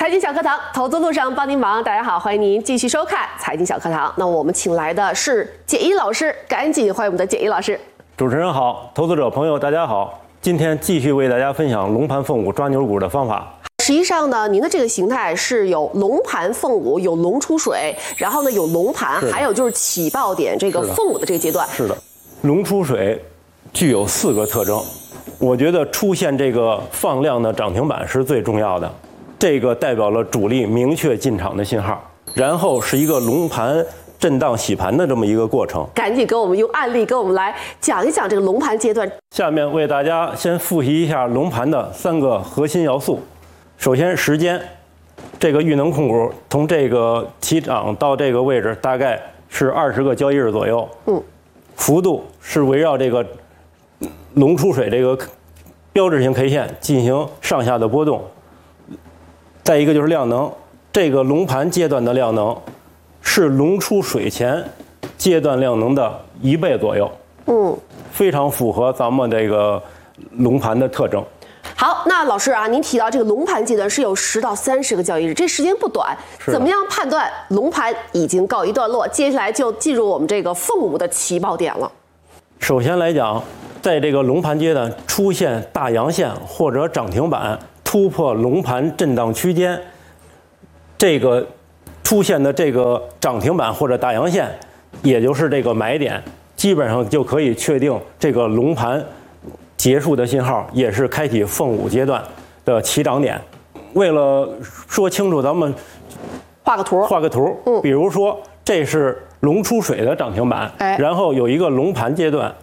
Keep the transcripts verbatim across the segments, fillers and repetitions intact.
财经小课堂，投资路上帮您忙。大家好，欢迎您继续收看财经小课堂。那我们请来的是简一老师，赶紧欢迎我们的简一老师。 主持人好，投资者朋友大家好，今天继续为大家分享龙盘凤舞抓牛股的方法。 实际上呢，您的这个形态是有龙盘凤舞，有龙出水，然后呢有龙盘，还有就是起爆点这个凤舞的这个阶段。 是的，龙出水具有四个特征，我觉得出现这个放量的涨停板是最重要的，这个代表了主力明确进场的信号。然后是一个龙盘震荡洗盘的这么一个过程。 赶紧给我们用案例给我们来讲一讲这个龙盘阶段。 下面为大家先复习一下龙盘的三个核心要素。首先时间，这个裕能控股从这个起涨到这个位置大概是二十个交易日左右。嗯，幅度是围绕这个龙出水这个标志性 K 线进行上下的波动。再一个就是量能，这个龙盘阶段的量能是龙出水前阶段量能的一倍左右。嗯，非常符合咱们这个龙盘的特征。 好，那老师啊，您提到这个龙盘阶段是有十到三十个交易日，这时间不短，怎么样判断龙盘已经告一段落？接下来就进入我们这个凤舞的起爆点了。 首先来讲，在这个龙盘阶段出现大阳线或者涨停板突破龙盘震荡区间，这个出现的这个涨停板或者大阳线，也就是这个买点，基本上就可以确定这个龙盘结束的信号，也是开启凤舞阶段的起涨点。为了说清楚，咱们画个图， 画个图。嗯，比如说这是龙出水的涨停板，哎，然后有一个龙盘阶段，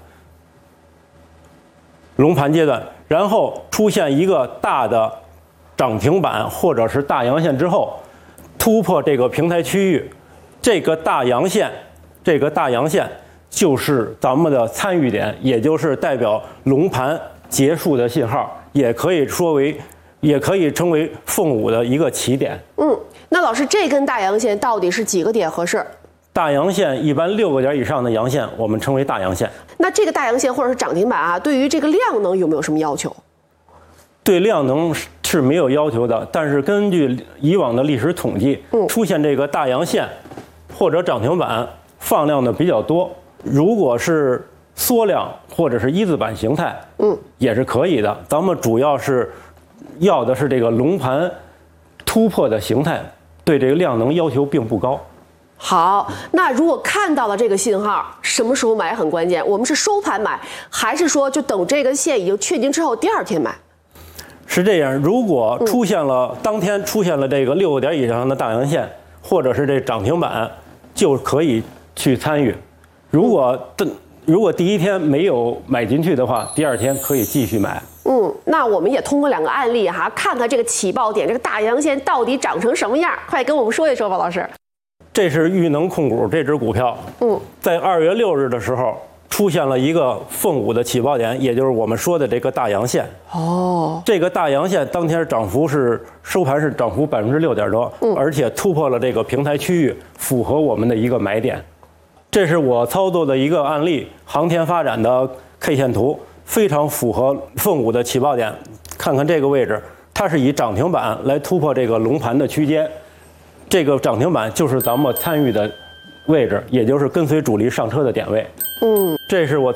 龙盘阶段，然后出现一个大的涨停板或者是大阳线之后，突破这个平台区域，这个大阳线，这个大阳线。就是咱们的参与点，也就是代表龙盘结束的信号，也可以说为，也可以称为凤舞的一个起点。 嗯，那老师，这根大阳线到底是几个点合适？ 大阳线一般六个点以上的阳线，我们称为大阳线。 那这个大阳线或者是涨停板啊，对于这个量能有没有什么要求？ 对量能是没有要求的，但是根据以往的历史统计，嗯，出现这个大阳线或者涨停板放量的比较多。如果是缩量或者是一字板形态，嗯，也是可以的。咱们主要是要的是这个龙盘突破的形态，对这个量能要求并不高。 好，那如果看到了这个信号，什么时候买很关键？我们是收盘买，还是说就等这根线已经确定之后第二天买？ 是这样，如果出现了、嗯、当天出现了这个六个点以上的大阳线，或者是这涨停板，就可以去参与。如果如果第一天没有买进去的话，第二天可以继续买。 嗯，那我们也通过两个案例哈，看看这个起爆点，这个大阳线到底长成什么样？快跟我们说一说吧，老师。 这是裕能控股这只股票，嗯，在二月六日的时候出现了一个凤舞的起爆点，也就是我们说的这个大阳线。哦，这个大阳线当天涨幅是收盘是涨幅百分之六点多，嗯，而且突破了这个平台区域，符合我们的一个买点。这是我操作的一个案例，航天发展的 K 线图，非常符合凤舞的起爆点。看看这个位置，它是以涨停板来突破这个龙盘的区间，这个涨停板就是咱们参与的位置，也就是跟随主力上车的点位。嗯，这是我